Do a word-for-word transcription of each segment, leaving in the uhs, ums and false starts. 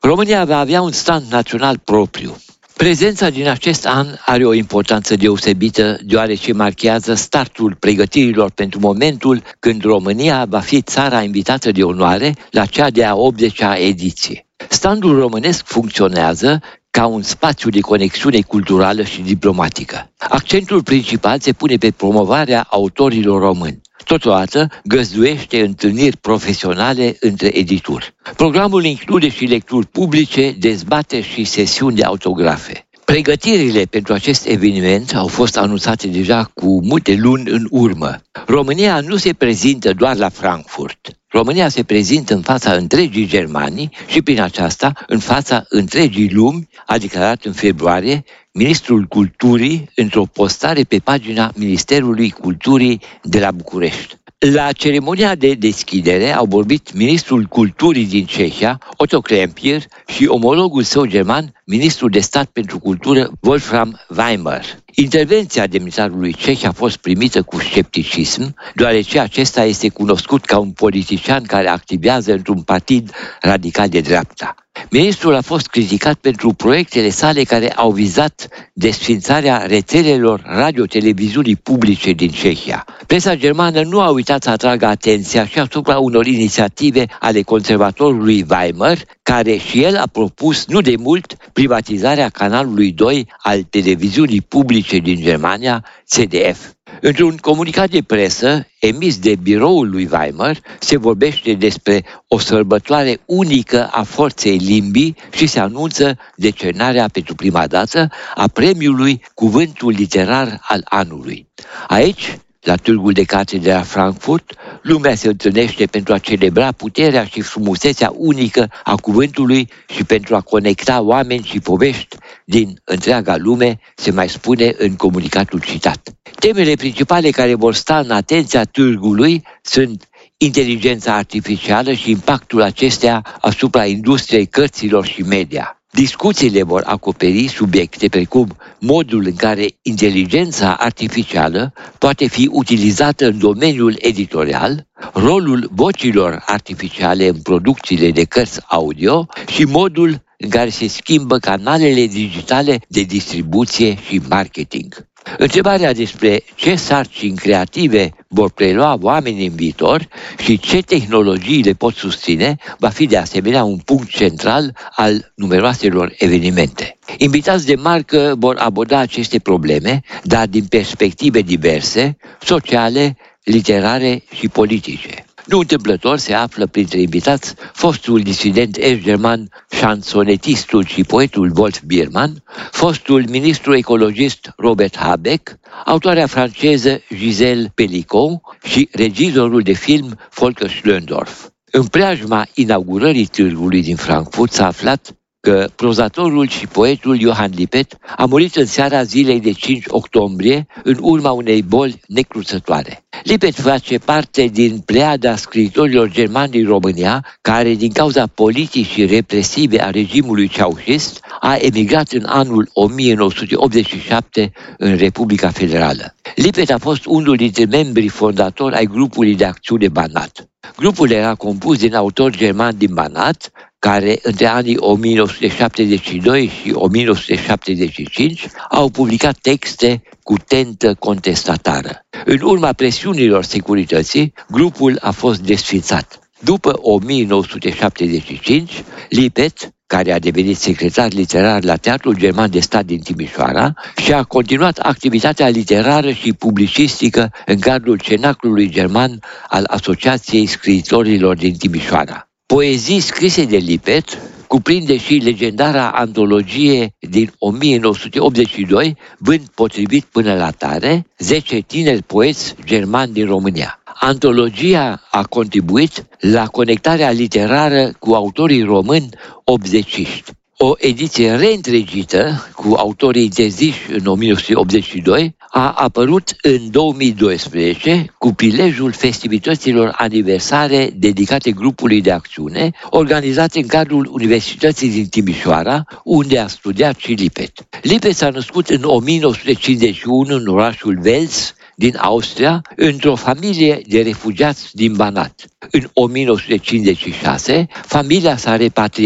România va avea un stand național propriu. Prezența din acest an are o importanță deosebită, deoarece marchează startul pregătirilor pentru momentul când România va fi țara invitată de onoare la cea de-a optzecea ediție. Standul românesc funcționează ca un spațiu de conexiune culturală și diplomatică. Accentul principal se pune pe promovarea autorilor români. Totodată găzduiește întâlniri profesionale între edituri. Programul include și lecturi publice, dezbateri și sesiuni de autografe. Pregătirile pentru acest eveniment au fost anunțate deja cu multe luni în urmă. România nu se prezintă doar la Frankfurt. România se prezintă în fața întregii Germanii și prin aceasta în fața întregii lumi, a declarat în februarie ministrul Culturii într-o postare pe pagina Ministerului Culturii de la București. La ceremonia de deschidere au vorbit ministrul Culturii din Cehia, Otto Krempier, și omologul său german, ministrul de stat pentru cultură, Wolfram Weimer. Intervenția demnitarului ceh a fost primită cu scepticism, deoarece acesta este cunoscut ca un politician care activează într-un partid radical de dreapta. Ministrul a fost criticat pentru proiectele sale care au vizat desființarea rețelelor radio-televiziunii publice din Cehia. Presa germană nu a uitat să atragă atenția și asupra unor inițiative ale conservatorului Weimer, care și el a propus nu de mult privatizarea canalului doi al televiziunii publice din Germania, C D F. Într-un comunicat de presă emis de biroul lui Weimer se vorbește despre o sărbătoare unică a forței limbii și se anunță decernarea pentru prima dată a premiului Cuvântul Literar al Anului. Aici, la Târgul de Carte de la Frankfurt, lumea se întâlnește pentru a celebra puterea și frumusețea unică a cuvântului și pentru a conecta oameni și povești din întreaga lume, se mai spune în comunicatul citat. Temele principale care vor sta în atenția târgului sunt inteligența artificială și impactul acesteia asupra industriei cărților și media. Discuțiile vor acoperi subiecte precum modul în care inteligența artificială poate fi utilizată în domeniul editorial, rolul vocilor artificiale în producțiile de cărți audio și modul în care se schimbă canalele digitale de distribuție și marketing. Întrebarea despre ce sarcini creative vor prelua oamenii în viitor și ce tehnologii le pot susține va fi de asemenea un punct central al numeroaselor evenimente. Invitați de marcă vor aborda aceste probleme, dar din perspective diverse, sociale, literare și politice. Nu întâmplător se află printre invitați fostul disident est-german, șansonetistul și poetul Wolf Biermann, fostul ministru ecologist Robert Habeck, autoarea franceză Gisèle Pelicot și regizorul de film Volker Schlöndorff. În preajma inaugurării târgului din Frankfurt s-a aflat că prozatorul și poetul Johann Lippert a murit în seara zilei de cinci octombrie în urma unei boli necruțătoare. Lippert face parte din pleiada scriitorilor germani din România, care din cauza politicii represive a regimului ceaușist a emigrat în anul o mie nouă sute optzeci și șapte în Republica Federală. Lippert a fost unul dintre membrii fondatori ai grupului de acțiune Banat. Grupul era compus din autori germani din Banat, care între anii o mie nouă sute șaptezeci și doi și o mie nouă sute șaptezeci și cinci au publicat texte cu tentă contestatară. În urma presiunilor securității, grupul a fost desființat. După o mie nouă sute șaptezeci și cinci, Lippert, care a devenit secretar literar la Teatrul German de Stat din Timișoara, și-a continuat activitatea literară și publicistică în cadrul Cenaclului German al Asociației Scriitorilor din Timișoara. Poezii scrise de Lippert cuprinde și legendara antologie din o mie nouă sute optzeci și doi, Vânt potrivit până la tare, zece tineri poeți germani din România. Antologia a contribuit la conectarea literară cu autorii români obzeciști. O ediție reîntregită cu autorii interziși în o mie nouă sute optzeci și doi a apărut în două mii doisprezece cu prilejul festivităților aniversare dedicate grupului de acțiune organizate în cadrul Universității din Timișoara, unde a studiat și Lippert. Lippert s-a născut în o mie nouă sute cincizeci și unu în orașul Wels din Austria, într-o familie de refugiați din Banat. În o mie nouă sute cincizeci și șase, familia s-a repatriat.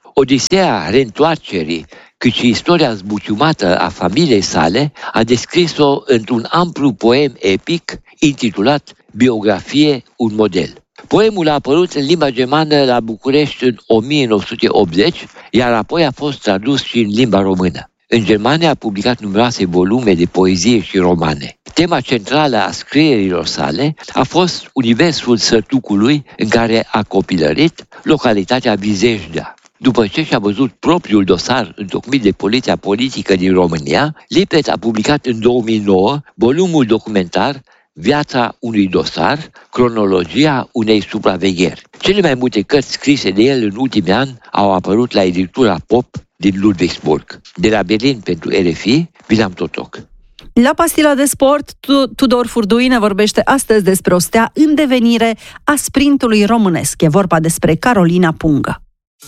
Odiseea reîntoarcerii, cât și istoria zbuciumată a familiei sale, a descris-o într-un amplu poem epic intitulat Biografie, un model. Poemul a apărut în limba germană la București în o mie nouă sute optzeci, iar apoi a fost tradus și în limba română. În Germania a publicat numeroase volume de poezie și romane. Tema centrală a scrierilor sale a fost universul Sătucului, în care a copilărit, localitatea Vizejdea. După ce și-a văzut propriul dosar întocmit de poliția politică din România, Lipet a publicat în două mii nouă volumul documentar Viața unui dosar, cronologia unei supravegheri. Cele mai multe cărți scrise de el în ultimii ani au apărut la editura Pop din Ludwigsburg. De la Berlin pentru R F I, William Totoc. La Pastila de Sport, Tudor Furdui ne vorbește astăzi despre o stea în devenire a sprintului românesc. E vorba despre Carolina Pungă.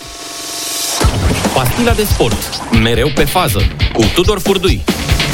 Pastila de Sport, mereu pe fază, cu Tudor Furdui.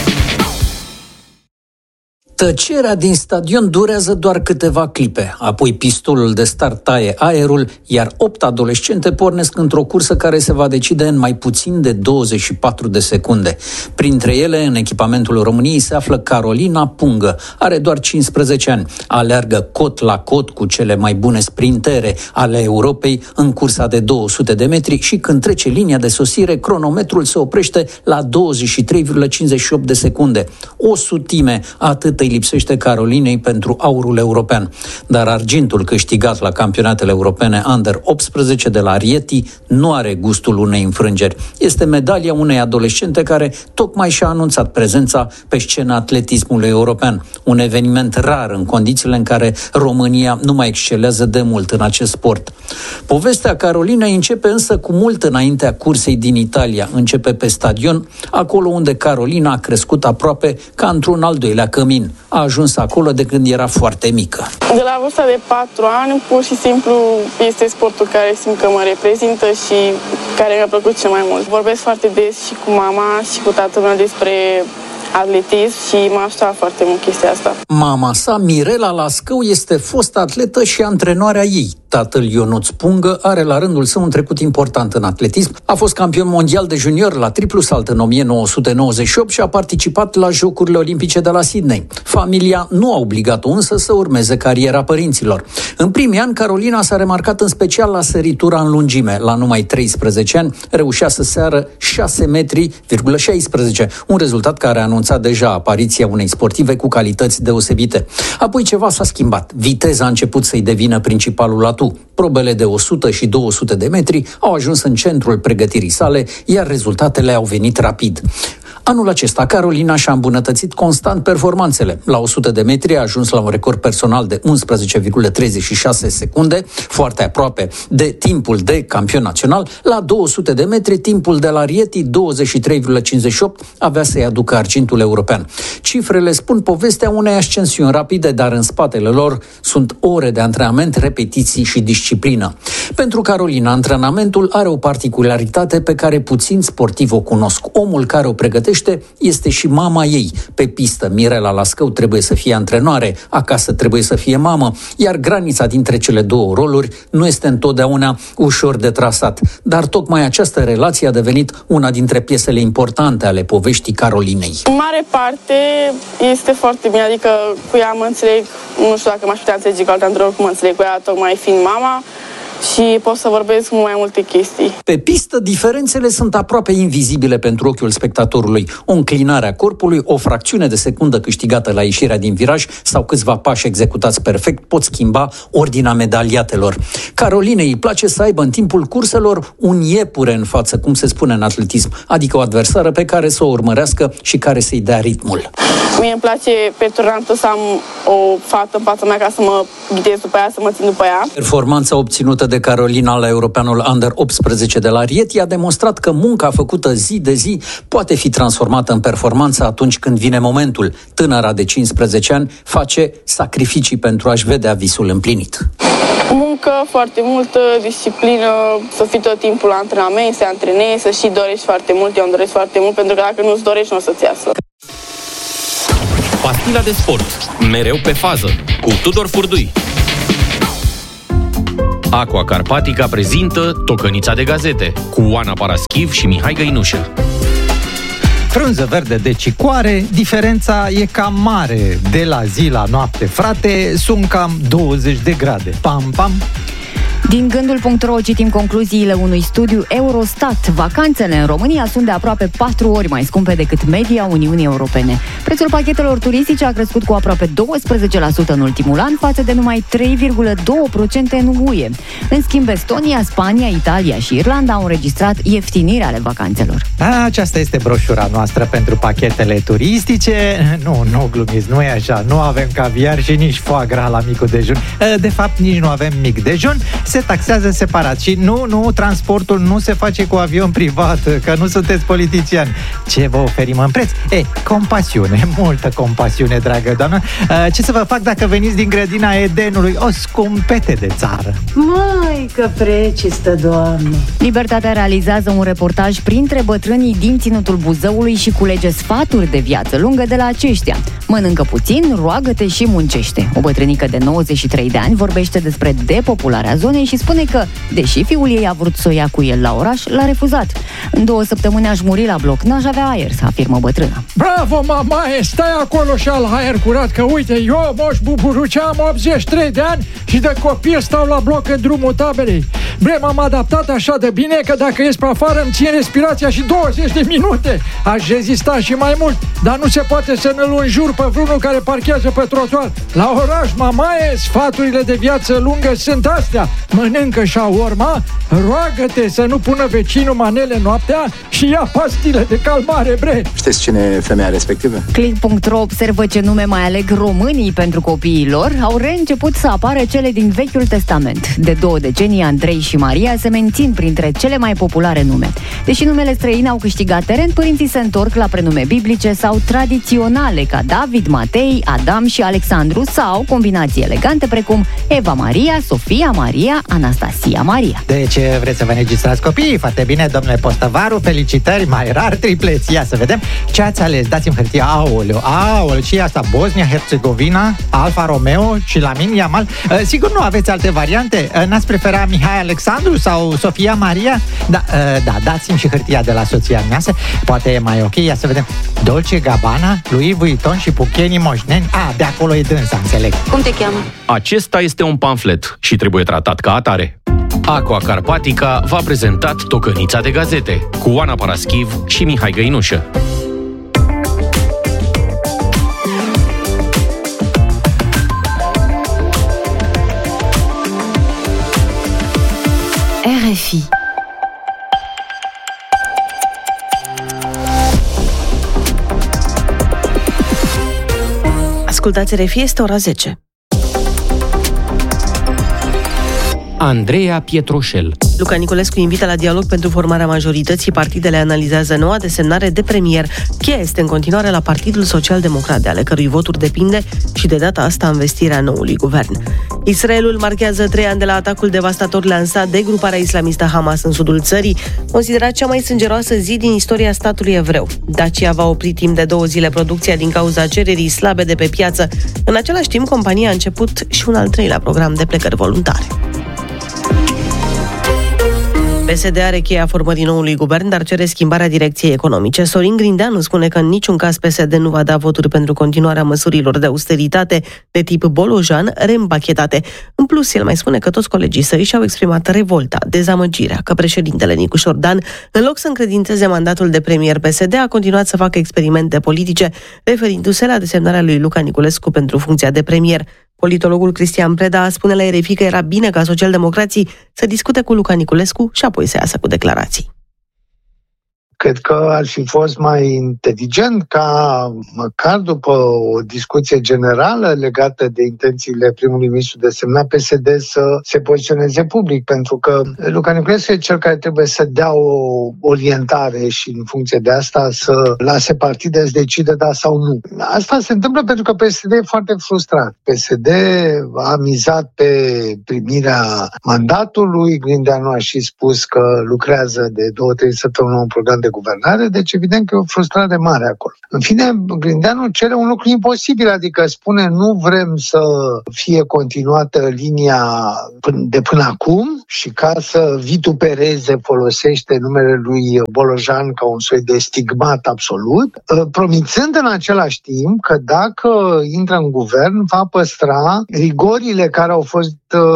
Tăcerea din stadion durează doar câteva clipe, apoi pistolul de start taie aerul, iar opt adolescente pornesc într-o cursă care se va decide în mai puțin de douăzeci și patru de secunde. Printre ele, în echipamentul României se află Carolina Pungă. Are doar cincisprezece ani, aleargă cot la cot cu cele mai bune sprintere ale Europei în cursa de două sute de metri și când trece linia de sosire, cronometrul se oprește la douăzeci și trei virgulă cincizeci și opt de secunde. O sutime, atât îi lipsește Carolinei pentru aurul european. Dar argintul câștigat la campionatele europene Under optsprezece de la Rieti nu are gustul unei înfrângeri. Este medalia unei adolescente care tocmai și-a anunțat prezența pe scena atletismului european. Un eveniment rar în condițiile în care România nu mai excelează de mult în acest sport. Povestea Carolinei începe însă cu mult înaintea cursei din Italia. Începe pe stadion, acolo unde Carolina a crescut aproape ca într-un al doilea cămin. A ajuns acolo de când era foarte mică. De la vârsta de patru ani, pur și simplu este sportul care simt că mă reprezintă și care mi-a plăcut cel mai mult. Vorbesc foarte des și cu mama și cu tatăl meu despre atletism și m-a ajutat foarte mult chestia asta. Mama sa, Mirela Lascău, este fostă atletă și antrenoarea ei. Tatăl Ionuț Pungă are la rândul său un trecut important în atletism. A fost campion mondial de junior la triplu salt în o mie nouă sute nouăzeci și opt și a participat la Jocurile Olimpice de la Sydney. Familia nu a obligat-o însă să urmeze cariera părinților. În primii ani, Carolina s-a remarcat în special la săritura în lungime. La numai treisprezece ani, reușea să sară șase metri virgulă șaisprezece, un rezultat care a anunțat deja apariția unei sportive cu calități deosebite. Apoi ceva s-a schimbat. Viteza a început să-i devină principalul atu. Probele de o sută și două sute de metri au ajuns în centrul pregătirii sale, iar rezultatele au venit rapid. Anul acesta, Carolina și-a îmbunătățit constant performanțele. La o sută de metri a ajuns la un record personal de unsprezece virgulă treizeci și șase secunde, foarte aproape de timpul de campion național. La două sute de metri, timpul de la Rieti, douăzeci și trei virgulă cincizeci și opt, avea să-i aducă argintul european. Cifrele spun povestea unei ascensiuni rapide, dar în spatele lor sunt ore de antrenament, repetiții și disciplină. Pentru Carolina, antrenamentul are o particularitate pe care puțini sportivi o cunosc. Omul care o pregătește este și mama ei. Pe pistă, Mirela Lascău trebuie să fie antrenoare, acasă trebuie să fie mamă, iar granița dintre cele două roluri nu este întotdeauna ușor de trasat. Dar tocmai această relație a devenit una dintre piesele importante ale poveștii Carolinei. În mare parte este foarte bine, adică cu ea mă înțeleg, nu știu dacă m-aș putea înțelege cu alt antrenor, cum mă înțeleg cu ea, tocmai fiind mama, și pot să vorbesc cu mai multe chestii. Pe pistă, diferențele sunt aproape invizibile pentru ochiul spectatorului. O înclinare a corpului, o fracțiune de secundă câștigată la ieșirea din viraj sau câțiva pași executați perfect pot schimba ordinea medaliatelor. Carolinei îi place să aibă în timpul curselor un iepure în față, cum se spune în atletism, adică o adversară pe care să o urmărească și care să-i dea ritmul. Mie îmi place pe turnantul să am o fată în fața mea ca să mă ghidez după ea, să mă țin după ea. Performanța obținută de Carolina la europeanul Under optsprezece de la Rieti a demonstrat că munca făcută zi de zi poate fi transformată în performanță atunci când vine momentul. Tânăra de cincisprezece ani face sacrificii pentru a-și vedea visul împlinit. Muncă foarte multă, disciplină, să fii tot timpul la antrenament, să te antrenezi, să și dorești foarte mult. Eu îmi doresc foarte mult, pentru că dacă nu-ți dorești, nu o să-ți iasă. Pastila de Sport, mereu pe fază, cu Tudor Furdui. Aqua Carpatica prezintă Tocănița de gazete cu Oana Paraschiv și Mihai Găinușă. Frunză verde de cicoare, diferența e cam mare. De la zi la noapte, frate, sunt cam douăzeci de grade. Pam, pam! Din gândul punct ro citim concluziile unui studiu Eurostat. Vacanțele în România sunt de aproape patru ori mai scumpe decât media Uniunii Europene. Prețul pachetelor turistice a crescut cu aproape doisprezece la sută în ultimul an, față de numai trei virgulă doi la sută în U E. În schimb, Estonia, Spania, Italia și Irlanda au înregistrat ieftinire ale vacanțelor. Aceasta este broșura noastră pentru pachetele turistice. Nu, nu glumiți, nu e așa. Nu avem caviar și nici foie gras la micul dejun. De fapt, nici nu avem mic dejun. Se taxează separat și nu, nu, transportul nu se face cu avion privat, că nu sunteți politiciani. Ce vă oferim în preț? E, compasiune, multă compasiune, dragă doamnă. Ce să vă fac dacă veniți din grădina Edenului, o scumpete de țară? Măi, că precistă, Doamne! Libertatea realizează un reportaj printre bătrânii din Ținutul Buzăului și culege sfaturi de viață lungă de la aceștia. Mănâncă puțin, roagă-te și muncește. O bătrânică de nouăzeci și trei de ani vorbește despre depopularea zonei și spune că, deși fiul ei a vrut să o ia cu el la oraș, l-a refuzat. În două săptămâni aș muri la bloc, n-aș avea aer, să afirmă bătrâna. Bravo, mamaie, stai acolo și al aer curat, că uite, eu, moș Buburucea, am optzeci și trei de ani și de copil stau la bloc în drumul taberei. Bre, m-am adaptat așa de bine că dacă ies pe afară îmi țin respirația și douăzeci de minute. Aș rezista și mai mult, dar nu se poate să ne-l înjur pe vreunul care parchează pe trotuar. La oraș, mamaie, sfaturile de viață lungă sunt astea. Mănâncă șaorma, roagă-te să nu pună vecinul manele noaptea și ia pastile de calmare, bre. Știți cine e femeia respectivă? Click punct ro observă ce nume mai aleg românii pentru copiii lor. Au reînceput să apară cele din Vechiul Testament. De două decenii, Andrei și Maria se mențin printre cele mai populare nume. Deși numele străine au câștigat teren, părinții se întorc la prenume biblice sau tradiționale, ca David, Matei, Adam și Alexandru, sau combinații elegante precum Eva Maria, Sofia Maria, Anastasia Maria. Deci vreți să vă înregistrați copiii? Foarte bine, domnule Postăvaru, felicitări, mai rar tripleți. Ia să vedem ce ați ales. Dați-mi hârtie. Aoleu, aoleu, ce e asta? Bosnia-Herzegovina, Alfa Romeo și Lamin Yamal. Uh, sigur nu aveți alte variante? Uh, n-ați prefera Mihai Alexandru sau Sofia Maria? Da, uh, da, dați-mi și hârtia de la soția mea. Poate e mai ok. Ia să vedem. Dolce Gabbana, Louis Vuitton și Pucheni Moșneni. A, de acolo e dânsa, înțeleg. Cum te cheamă? Acesta este un pamflet și trebuie tratat ca atare. Aqua Carpatica v-a prezentat Tocănița de gazete cu Oana Paraschiv și Mihai Găinușă. R F I. Ascultați R F I, este ora zece. Andreea Pietroșel. Luca Niculescu invită la dialog pentru formarea majorității. Partidele analizează noua desemnare de premier. Cheia este în continuare la Partidul Social-Democrat, de ale cărui voturi depinde și de data asta investirea noului guvern. Israelul marchează trei ani de la atacul devastator lansat de gruparea islamistă Hamas în sudul țării, considerat cea mai sângeroasă zi din istoria statului evreu. Dacia va opri timp de două zile producția din cauza cererii slabe de pe piață. În același timp, compania a început și un al treilea program de plecări voluntare. P S D are cheia formării noului guvern, dar cere schimbarea direcției economice. Sorin Grindeanu spune că în niciun caz P S D nu va da voturi pentru continuarea măsurilor de austeritate de tip bolojan reîmpachetate. În plus, el mai spune că toți colegii săi și-au exprimat revolta, dezamăgirea, că președintele Nicu Șordan, în loc să încredințeze mandatul de premier P S D, a continuat să facă experimente politice, referindu-se la desemnarea lui Luca Niculescu pentru funcția de premier. Politologul Cristian Preda spune la R F I că era bine ca socialdemocrații să discute cu Luca Niculescu și apoi să iasă cu declarații. Cred că ar fi fost mai inteligent ca, măcar după o discuție generală legată de intențiile primului ministru de semna P S D, să se poziționeze public, pentru că Luca Niculescu e cel care trebuie să dea o orientare și în funcție de asta să lase partide să decide da sau nu. Asta se întâmplă pentru că P S D e foarte frustrat. P S D a mizat pe primirea mandatului, Grindeanu a și spus că lucrează de două, trei săptămâni un program de de guvernare, deci evident că e o frustrare mare acolo. În fine, Grindeanu cere un lucru imposibil, adică spune nu vrem să fie continuată linia de până acum și ca să vitupereze folosește numele lui Bolojan ca un soi de stigmat absolut, promițând în același timp că dacă intră în guvern va păstra rigorile care au fost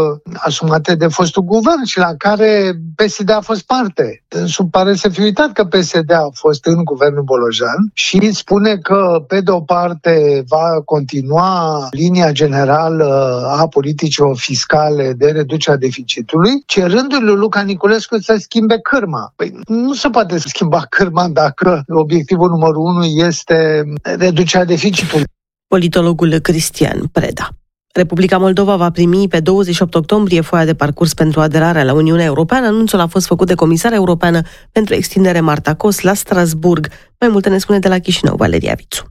asumate de fostul guvern și la care P S D a fost parte. Dânsul pare să fi uitat că P S D a fost în guvernul Bolojan și spune că pe de o parte va continua linia generală a politicilor fiscale de reducerea deficitului, cerându-i lui Luca Niculescu să schimbe cârma. Păi nu se poate schimba cârma dacă obiectivul numărul unu este reducerea deficitului. Politologul Cristian Preda. Republica Moldova va primi pe douăzeci și opt octombrie foaia de parcurs pentru aderarea la Uniunea Europeană. Anunțul a fost făcut de Comisara Europeană pentru Extindere Marta Kos la Strasburg. Mai multe ne spune de la Chișinău Valeria Vițu.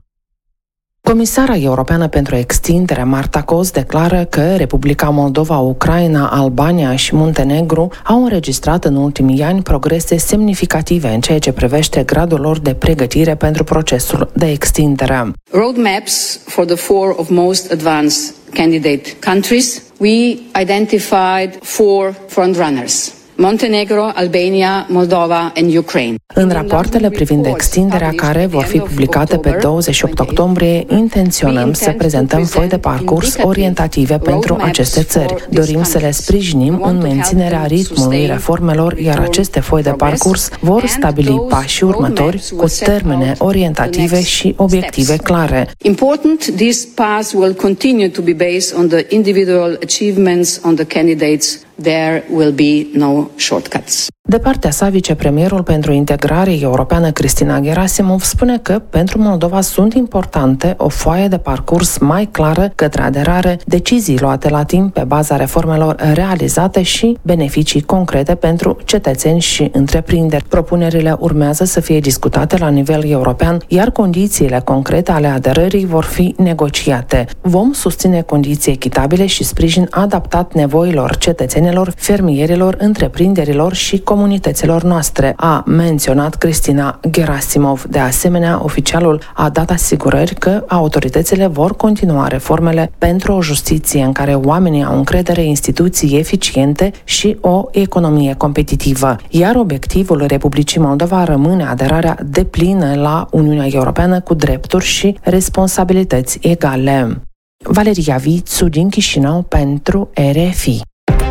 Comisara Europeană pentru Extindere, Marta Kos, declară că Republica Moldova, Ucraina, Albania și Muntenegru au înregistrat în ultimii ani progrese semnificative în ceea ce privește gradul lor de pregătire pentru procesul de extindere. Roadmaps for the four of most advanced candidate countries. We identified four frontrunners: Montenegro, Albania, Moldova and Ukraine. În rapoartele privind extinderea care vor fi publicate pe douăzeci și opt octombrie, intenționăm să prezentăm foi de parcurs orientative pentru aceste țări. Dorim să le sprijinim în menținerea ritmului reformelor, iar aceste foi de parcurs vor stabili pașii următori cu termene orientative și obiective clare. Important, this path will continue to be based on the individual achievements on the candidates. There will be no shortcuts. De partea sa, vicepremierul pentru integrare europeană Cristina Gerasimov spune că pentru Moldova sunt importante o foaie de parcurs mai clară către aderare, decizii luate la timp pe baza reformelor realizate și beneficii concrete pentru cetățeni și întreprinderi. Propunerile urmează să fie discutate la nivel european, iar condițiile concrete ale aderării vor fi negociate. Vom susține condiții echitabile și sprijin adaptat nevoilor cetățenilor, fermierilor, întreprinderilor și comunităților noastre, a menționat Cristina Gerasimov. De asemenea, oficialul a dat asigurări că autoritățile vor continua reformele pentru o justiție în care oamenii au încredere, instituții eficiente și o economie competitivă. Iar obiectivul Republicii Moldova rămâne aderarea deplină la Uniunea Europeană cu drepturi și responsabilități egale. Valeria Vițu din Chișinău pentru R F I.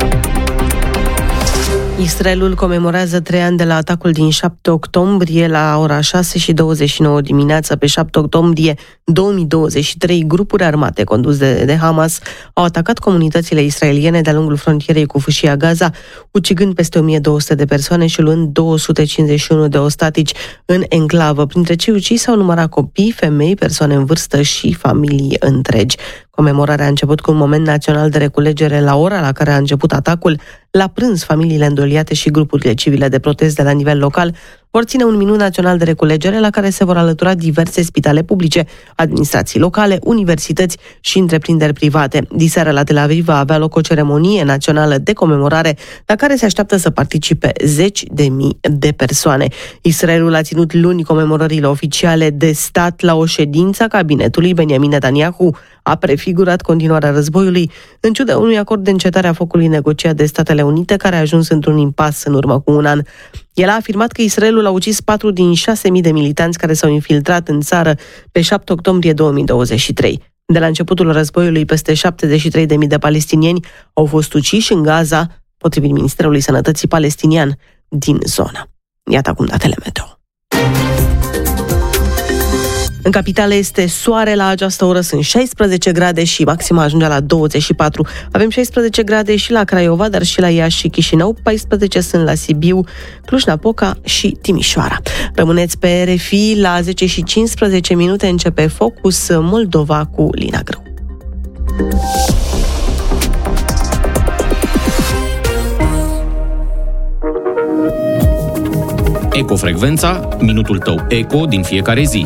Israelul comemorează trei ani de la atacul din șapte octombrie la ora șase și douăzeci și nouă dimineața. Pe șapte octombrie două mii douăzeci și trei, grupuri armate conduse de, de Hamas au atacat comunitățile israeliene de-a lungul frontierei cu Fâșia Gaza, ucigând peste o mie două sute de persoane și luând două sute cincizeci și unu de ostatici în enclavă. Printre cei uciși s-au numărat copii, femei, persoane în vârstă și familii întregi. Comemorarea a început cu un moment național de reculegere la ora la care a început atacul. La prânz, familiile îndoliate și grupurile civile de protest de la nivel local vor ține un minut național de reculegere la care se vor alătura diverse spitale publice, administrații locale, universități și întreprinderi private. Diseară la Tel Aviv va avea loc o ceremonie națională de comemorare la care se așteaptă să participe zeci de mii de persoane. Israelul a ținut luni comemorările oficiale de stat la o ședință a cabinetului. Benjamin Netanyahu a prefigurat continuarea războiului, în ciuda unui acord de încetare a focului negociat de Statele Unite, care a ajuns într-un impas în urmă cu un an. El a afirmat că Israelul a ucis patru din șase mii de militanți care s-au infiltrat în țară pe șapte octombrie două mii douăzeci și trei. De la începutul războiului, peste șaptezeci și trei de mii de palestinieni au fost uciși în Gaza, potrivit Ministerului Sănătății palestinian din zonă. Iată acum datele meteo. În capitală este soare, la această oră sunt șaisprezece grade și maxima ajunge la douăzeci și patru. Avem șaisprezece grade și la Craiova, dar și la Iași și Chișinău, paisprezece sunt la Sibiu, Cluj-Napoca și Timișoara. Rămâneți pe R F I, la zece și cincisprezece minute începe Focus Moldova cu Lina Grâu. Ecofrecvența, minutul tău eco din fiecare zi.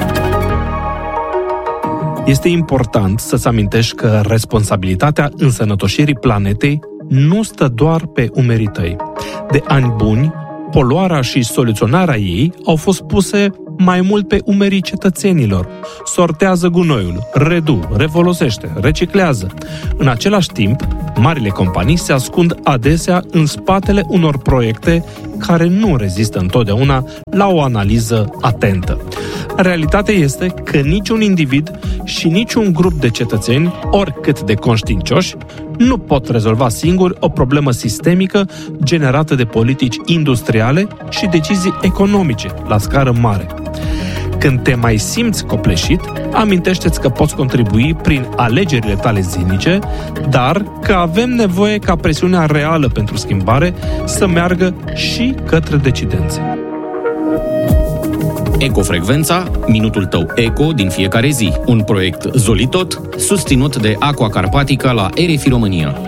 Este important să-ți amintești că responsabilitatea însănătoșirii planetei nu stă doar pe umerii tăi. De ani buni, poluarea și soluționarea ei au fost puse mai mult pe umerii cetățenilor. Sortează gunoiul, redu, refolosește, reciclează. În același timp, marile companii se ascund adesea în spatele unor proiecte care nu rezistă întotdeauna la o analiză atentă. Realitatea este că niciun individ și niciun grup de cetățeni, oricât de conștiincioși, nu pot rezolva singuri o problemă sistemică generată de politici industriale și decizii economice la scară mare. Când te mai simți copleșit, amintește-ți că poți contribui prin alegerile tale zilnice, dar că avem nevoie ca presiunea reală pentru schimbare să meargă și către decidențe. Ecofrecvența, minutul tău eco din fiecare zi. Un proiect Zolitot, susținut de Aqua Carpatica la R F I România.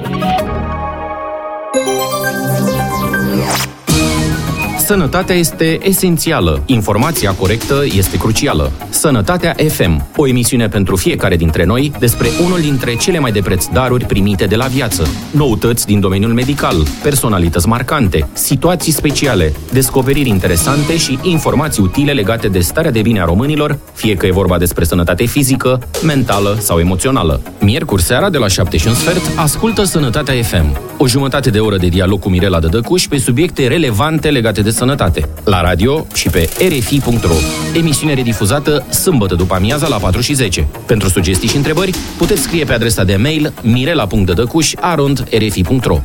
Sănătatea este esențială. Informația corectă este crucială. Sănătatea F M, o emisiune pentru fiecare dintre noi despre unul dintre cele mai de preț daruri primite de la viață. Noutăți din domeniul medical, personalități marcante, situații speciale, descoperiri interesante și informații utile legate de starea de bine a românilor, fie că e vorba despre sănătate fizică, mentală sau emoțională. Miercuri seara de la șapte și un sfert, ascultă Sănătatea F M. O jumătate de oră de dialog cu Mirela Dădăcuș pe subiecte relevante legate de sănătate. La radio și pe r f i punct r o. Emisiune redifuzată sâmbătă după amiaza la patru și zece. Pentru sugestii și întrebări, puteți scrie pe adresa de mail mirela punct dădăcuș arond r f i punct r o.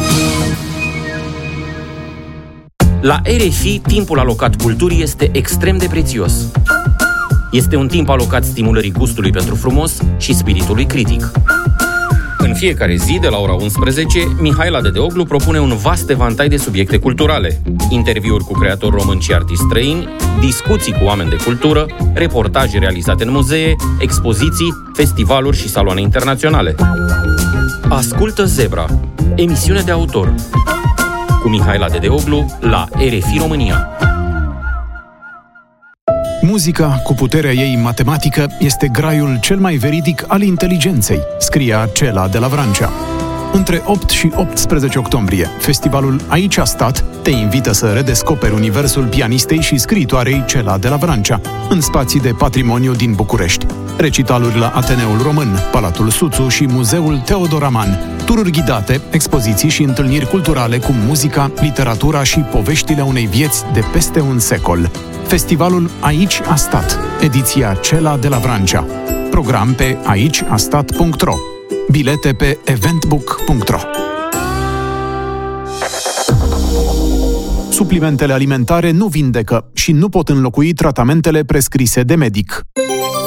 La R F I, timpul alocat culturii este extrem de prețios. Este un timp alocat stimulării gustului pentru frumos și spiritului critic. În fiecare zi, de la ora unsprezece, Mihaela Dedeoglu propune un vast evantai de subiecte culturale. Interviuri cu creatori români și artiști străini, discuții cu oameni de cultură, reportaje realizate în muzee, expoziții, festivaluri și saloane internaționale. Ascultă Zebra, emisiune de autor, cu Mihaela Dedeoglu la R F I România. Muzica, cu puterea ei matematică, este graiul cel mai veridic al inteligenței, scria Cela de la Vrancea. Între opt și optsprezece octombrie, festivalul Aici a stat te invită să redescoperi universul pianistei și scriitoarei Cela de la Vrancea, în spații de patrimoniu din București. Recitaluri la Ateneul Român, Palatul Suțu și Muzeul Teodor Aman, tururi ghidate, expoziții și întâlniri culturale cu muzica, literatura și poveștile unei vieți de peste un secol. Festivalul Aici a stat, ediția Cela de la Vrancea. Program pe aici a stat punct ro. Bilete pe eventbook punct ro. Suplimentele alimentare nu vindecă și nu pot înlocui tratamentele prescrise de medic.